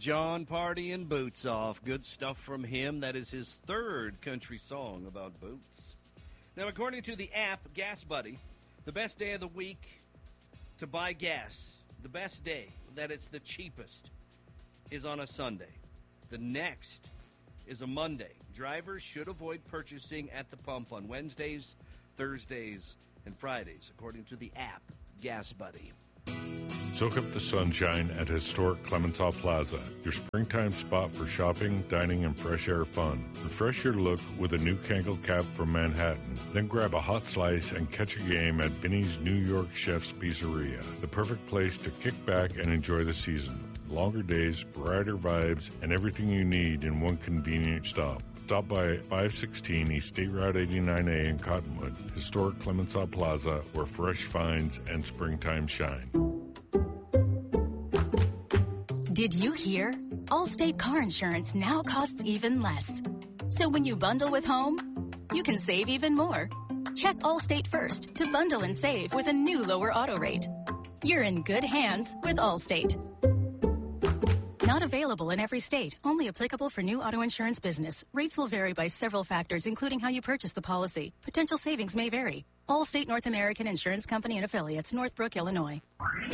John Party and Boots Off. Good stuff from him. That is his third country song about boots. Now, according to the app Gas Buddy, the best day of the week to buy gas, the best day that it's the cheapest, is on a Sunday. The next is a Monday. Drivers should avoid purchasing at the pump on Wednesdays, Thursdays, and Fridays, according to the app Gas Buddy. Soak up the sunshine at historic Clemenceau Plaza, your springtime spot for shopping, dining, and fresh air fun. Refresh your look with a new Kangol cap from Manhattan. Then grab a hot slice and catch a game at Vinny's New York Chef's Pizzeria, the perfect place to kick back and enjoy the season. Longer days, brighter vibes, and everything you need in one convenient stop. Stop by 516 East State Route 89A in Cottonwood, historic Clemenceau Plaza, where fresh finds and springtime shine. Did you hear? Allstate car insurance now costs even less. So when you bundle with home, you can save even more. Check Allstate first to bundle and save with a new lower auto rate. You're in good hands with Allstate. Not available in every state. Only applicable for new auto insurance business. Rates will vary by several factors, including how you purchase the policy. Potential savings may vary. Allstate North American Insurance Company and Affiliates, Northbrook, Illinois.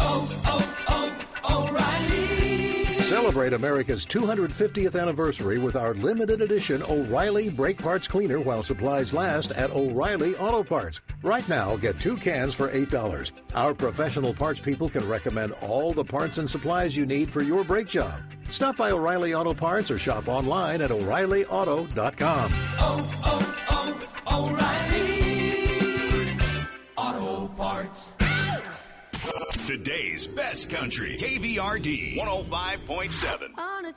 O'Reilly! Celebrate America's 250th anniversary with our limited edition O'Reilly Brake Parts Cleaner while supplies last at O'Reilly Auto Parts. Right now, get 2 cans for $8. Our professional parts people can recommend all the parts and supplies you need for your brake job. Stop by O'Reilly Auto Parts or shop online at O'ReillyAuto.com. O'Reilly Auto Parts. Today's best country, KVRD 105.7. On a